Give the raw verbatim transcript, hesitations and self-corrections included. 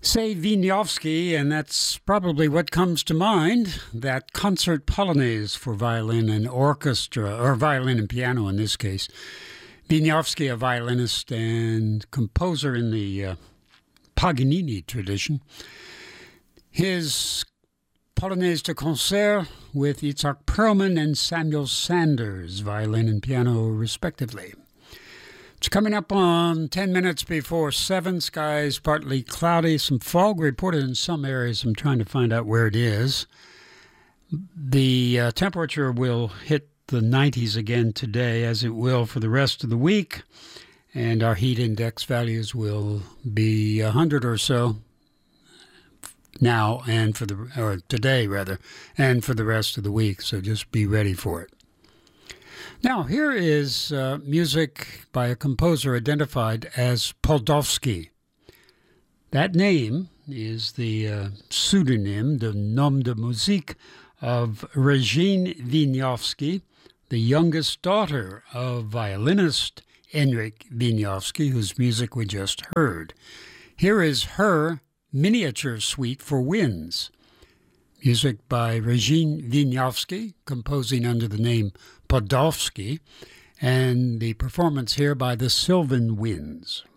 Say Wieniawski, and that's probably what comes to mind, that concert polonaise for violin and orchestra, or violin and piano in this case. Wieniawski, a violinist and composer in the uh, Paganini tradition. His Polonaise de Concert with Itzhak Perlman and Samuel Sanders, violin and piano respectively. It's coming up on ten minutes before seven. Skies partly cloudy. Some fog reported in some areas. I'm trying to find out where it is. The uh, temperature will hit the nineties again today, as it will for the rest of the week. And our heat index values will be one hundred or so now and for the, or today rather, and for the rest of the week. So just be ready for it. Now, here is uh, music by a composer identified as Poldovsky. That name is the uh, pseudonym, the nom de musique, of Regine Wieniawski, the youngest daughter of violinist Henryk Wieniawski, whose music we just heard. Here is her miniature suite for winds. Music by Regine Wieniawski, composing under the name Poldovsky, and the performance here by the Sylvan Winds.